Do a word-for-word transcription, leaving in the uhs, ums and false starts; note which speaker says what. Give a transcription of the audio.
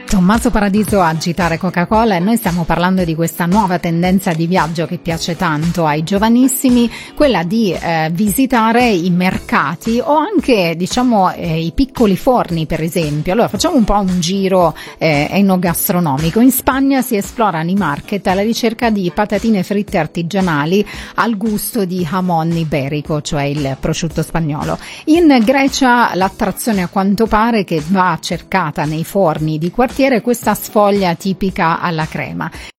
Speaker 1: Tommaso Paradiso a agitare Coca-Cola, e noi stiamo parlando di questa nuova tendenza di viaggio che piace tanto ai giovanissimi, quella di eh, visitare i mercati o anche, diciamo, eh, i piccoli forni, per esempio. Allora facciamo un po' un giro eh, enogastronomico. In Spagna si esplorano i market alla ricerca di patatine fritte artigianali al gusto di jamon iberico, cioè il prosciutto spagnolo. In Grecia l'attrazione, a quanto pare, che va cercata nei forni di quartiere, questa sfoglia tipica alla crema.